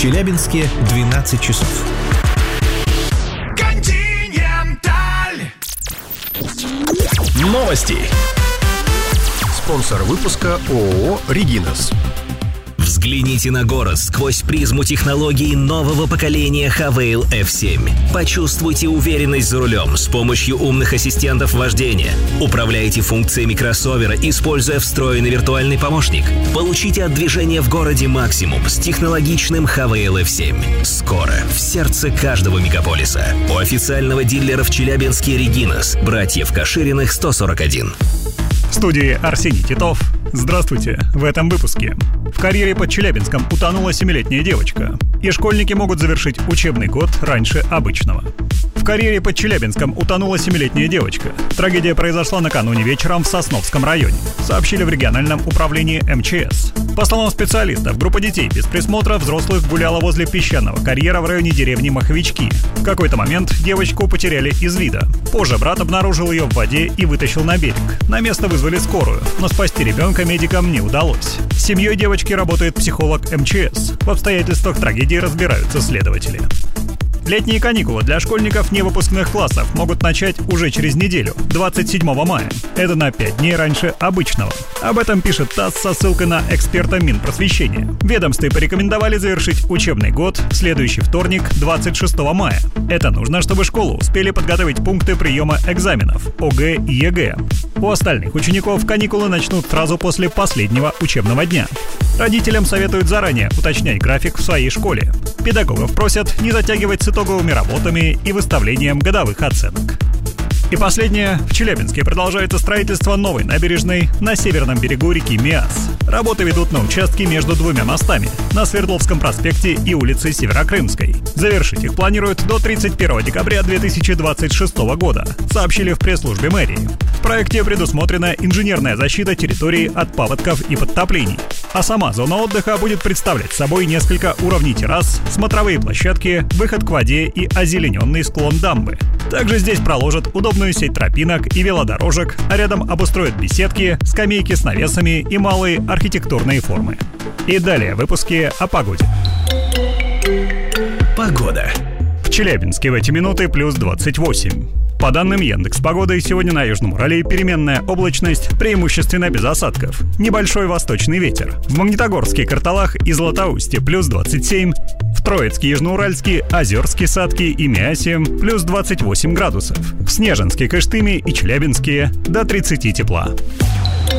Челябинске 12 часов. Континенталь. Новости. Спонсор выпуска ООО «Регинас». Взгляните на город сквозь призму технологий нового поколения Havail F7. Почувствуйте уверенность за рулем с помощью умных ассистентов вождения. Управляйте функциями кроссовера, используя встроенный виртуальный помощник. Получите от движения в городе максимум с технологичным Havail F7. Скоро в сердце каждого мегаполиса. У официального дилера в Челябинске «Регинас», братьев Кашириных, 141. В студии Арсений Титов. Здравствуйте. В этом выпуске. В карьере под Челябинском утонула 7-летняя девочка. И школьники могут завершить учебный год раньше обычного. В карьере под Челябинском утонула 7-летняя девочка. Трагедия произошла накануне вечером в Сосновском районе, сообщили в региональном управлении МЧС. По словам специалистов, группа детей без присмотра взрослых гуляла возле песчаного карьера в районе деревни Маховички. В какой-то момент девочку потеряли из вида. Позже брат обнаружил ее в воде и вытащил на берег. На место вызвали скорую, но спасти ребенка медикам не удалось. С семьей девочки работает психолог МЧС. В обстоятельствах трагедии разбираются следователи. Летние каникулы для школьников невыпускных классов могут начать уже через неделю, 27 мая. Это на 5 дней раньше обычного. Об этом пишет ТАСС со ссылкой на эксперта Минпросвещения. Ведомстве порекомендовали завершить учебный год в следующий вторник, 26 мая. Это нужно, чтобы школу успели подготовить пункты приема экзаменов ОГЭ и ЕГЭ. У остальных учеников каникулы начнут сразу после последнего учебного дня. Родителям советуют заранее уточнять график в своей школе. Педагогов просят не затягивать с итоговыми работами и выставлением годовых оценок. И последнее. В Челябинске продолжается строительство новой набережной на северном берегу реки Миас. Работы ведут на участке между двумя мостами на Свердловском проспекте и улице Северокрымской. Завершить их планируют до 31 декабря 2026 года, сообщили в пресс-службе мэрии. В проекте предусмотрена инженерная защита территории от паводков и подтоплений. А сама зона отдыха будет представлять собой несколько уровней террас, смотровые площадки, выход к воде и озелененный склон дамбы. Также здесь проложат удобную сеть тропинок и велодорожек, а рядом обустроят беседки, скамейки с навесами и малые архитектурные формы. И далее в выпуске о погоде. Погода. В Челябинске в эти минуты плюс 28. По данным Яндекс.Погоды, сегодня на Южном Урале переменная облачность, преимущественно без осадков. Небольшой восточный ветер. В Магнитогорске, Карталах и Златоусте плюс 27. В Троицке, Южноуральске, Озерске, Сатке и Миасе плюс 28 градусов. В Снежинске, Кыштыме и Челябинске до 30 тепла.